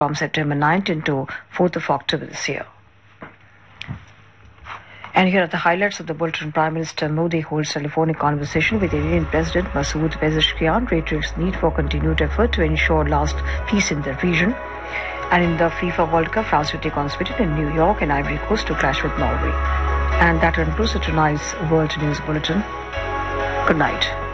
from September 19 to 4th of October this year. And here are the highlights of the bulletin. Prime Minister Modi holds telephonic conversation with Iranian President Masoud Pezeshkian, reiterates need for continued effort to ensure last peace in the region. And in the FIFA World Cup, France will take on Sweden in New York and Ivory Coast to clash with Norway. And that concludes tonight's World News Bulletin. Good night.